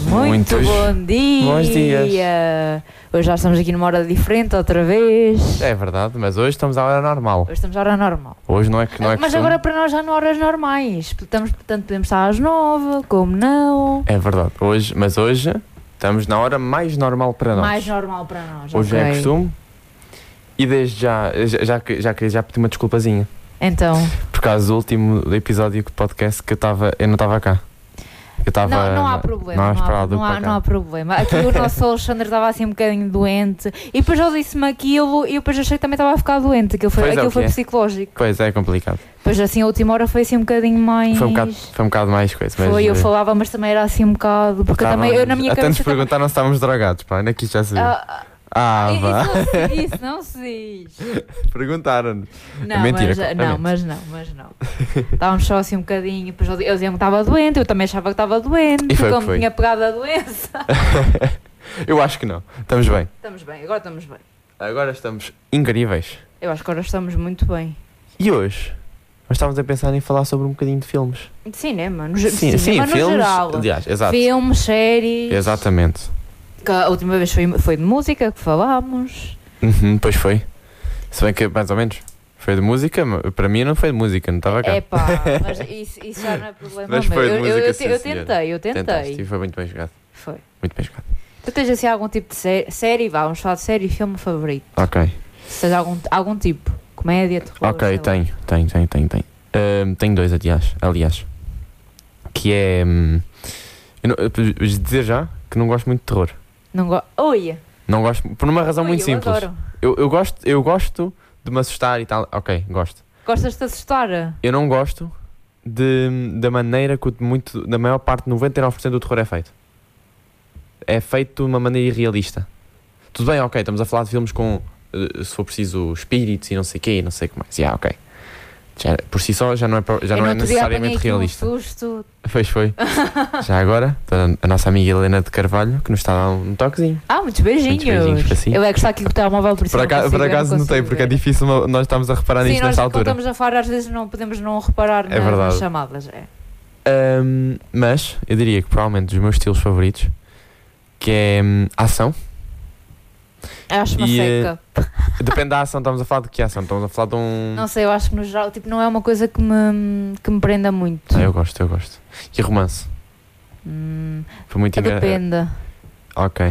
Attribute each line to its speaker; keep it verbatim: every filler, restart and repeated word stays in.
Speaker 1: Muito
Speaker 2: Muitos
Speaker 1: bom dia!
Speaker 2: bons dias.
Speaker 1: Hoje já estamos aqui numa hora diferente outra vez.
Speaker 2: É verdade, mas hoje estamos à hora normal.
Speaker 1: Hoje estamos à hora normal.
Speaker 2: Hoje não é que não é
Speaker 1: Mas
Speaker 2: costume.
Speaker 1: agora para nós já não há horas normais. Estamos, portanto, podemos estar às nove, como não?
Speaker 2: É verdade, hoje, mas hoje estamos na hora mais normal para nós.
Speaker 1: Mais normal para nós.
Speaker 2: Hoje
Speaker 1: ok.
Speaker 2: é costume. E desde já, já, já, já queria já pedir uma desculpazinha.
Speaker 1: Então,
Speaker 2: Por causa do último episódio do podcast que eu estava, eu não estava cá. Eu estava.
Speaker 1: não, não há problema.
Speaker 2: Não há
Speaker 1: Não há,
Speaker 2: esperado
Speaker 1: não, há,
Speaker 2: para cá.
Speaker 1: não há problema. Aqui o nosso Alexandre estava assim um bocadinho doente. E depois ele disse-me aquilo e eu depois achei que também estava a ficar doente. Aquilo foi,
Speaker 2: Pois é,
Speaker 1: aquilo
Speaker 2: o
Speaker 1: foi
Speaker 2: que é.
Speaker 1: psicológico.
Speaker 2: Pois é, complicado.
Speaker 1: Depois assim a última hora foi assim um bocadinho mais.
Speaker 2: Foi um bocado, foi um bocado mais coisa. Mas,
Speaker 1: Foi, eu
Speaker 2: eh,
Speaker 1: falava, mas também era assim um bocado. Porque eu também, eu na minha
Speaker 2: Até
Speaker 1: cabeça.
Speaker 2: nos perguntaram se estávamos drogados, pá, ainda quis já saber.
Speaker 1: Ah,
Speaker 2: Ah, vá.
Speaker 1: isso, isso não se diz.
Speaker 2: Perguntaram-nos.
Speaker 1: Não,
Speaker 2: mentira,
Speaker 1: mas,
Speaker 2: claramente.
Speaker 1: não, mas não, mas não. Estávamos só assim um bocadinho. Depois eu dizia que estava doente, eu também achava que estava doente.
Speaker 2: E foi
Speaker 1: porque
Speaker 2: o
Speaker 1: eu
Speaker 2: que
Speaker 1: me
Speaker 2: foi.
Speaker 1: tinha pegado a doença.
Speaker 2: Eu acho que não. Estamos bem.
Speaker 1: Estamos bem, agora estamos bem.
Speaker 2: Agora estamos incríveis.
Speaker 1: Eu acho que agora estamos muito bem.
Speaker 2: E hoje? Nós estávamos a pensar em falar sobre um bocadinho de filmes.
Speaker 1: De cinema, no, ge-
Speaker 2: Sim,
Speaker 1: cinema
Speaker 2: sim,
Speaker 1: no
Speaker 2: filmes.
Speaker 1: geral.
Speaker 2: Aliás, exato.
Speaker 1: Filmes, séries.
Speaker 2: Exatamente.
Speaker 1: Que a última vez foi, foi de música que falámos.
Speaker 2: Uhum, pois foi. Se bem que, mais ou menos, foi de música, mas para mim não foi de música, não estava cá.
Speaker 1: É pá, mas isso, isso já não é problema
Speaker 2: Mas
Speaker 1: meu.
Speaker 2: foi de
Speaker 1: eu, eu,
Speaker 2: música,
Speaker 1: eu,
Speaker 2: sim,
Speaker 1: eu
Speaker 2: senhora.
Speaker 1: tentei, eu tentei.
Speaker 2: Tentaste, e foi muito bem jogado.
Speaker 1: Foi.
Speaker 2: Muito bem jogado.
Speaker 1: Tu tens assim algum tipo de sé- série? Vá, vamos falar de série e filme favorito.
Speaker 2: Ok.
Speaker 1: Se tens algum, algum tipo. Comédia, terror.
Speaker 2: Ok,
Speaker 1: sei lá.
Speaker 2: tenho, tenho, tenho, tenho, tenho. Ahm, tenho dois, aliás, aliás. Que é. hum, eu não, eu vou dizer já que não gosto muito de terror.
Speaker 1: Não gosto. Oi!
Speaker 2: Não gosto, por uma razão
Speaker 1: Oi,
Speaker 2: muito
Speaker 1: eu
Speaker 2: simples.
Speaker 1: adoro.
Speaker 2: Eu, eu, gosto, eu gosto de me assustar e tal. Ok, gosto.
Speaker 1: Gostas de te assustar?
Speaker 2: Eu não gosto de, da maneira que o- muito, da maior parte, noventa e nove por cento do terror é feito. É feito de uma maneira irrealista. Tudo bem, ok, estamos a falar de filmes com, eh, se for preciso, espíritos e não sei o quê, e não sei o que mais. Yeah, ok. Já, por si só já não é, pro- já
Speaker 1: Eu
Speaker 2: não é
Speaker 1: no outro dia apanhei
Speaker 2: necessariamente
Speaker 1: aqui um
Speaker 2: realista.
Speaker 1: susto.
Speaker 2: Pois foi. Já agora, a nossa amiga Helena de Carvalho, que nos está a dar um toquezinho.
Speaker 1: Ah, muitos beijinhos.
Speaker 2: Muitos beijinhos para si.
Speaker 1: Eu é que está aqui com o telemóvel por isso
Speaker 2: Por
Speaker 1: não
Speaker 2: acaso,
Speaker 1: consigo
Speaker 2: por
Speaker 1: ver,
Speaker 2: acaso
Speaker 1: não
Speaker 2: notei,
Speaker 1: consigo
Speaker 2: porque é
Speaker 1: ver.
Speaker 2: difícil nós estamos a reparar
Speaker 1: Sim,
Speaker 2: nisto
Speaker 1: nós
Speaker 2: nesta
Speaker 1: quando
Speaker 2: altura.
Speaker 1: estamos a falar às vezes não podemos não reparar
Speaker 2: É
Speaker 1: na-
Speaker 2: verdade.
Speaker 1: nas chamadas. É.
Speaker 2: Ahm, mas eu diria que provavelmente dos meus estilos favoritos, que é hum, ação.
Speaker 1: Acho uma
Speaker 2: E, eh,
Speaker 1: seca.
Speaker 2: Depende da ação, estamos a falar de que ação? Estamos a falar de um.
Speaker 1: Não sei, eu acho que no geral tipo, não é uma coisa que me, que me prenda muito.
Speaker 2: Ah, eu gosto, eu gosto. E romance.
Speaker 1: Hum,
Speaker 2: Foi muito engra-
Speaker 1: depende.
Speaker 2: Ok.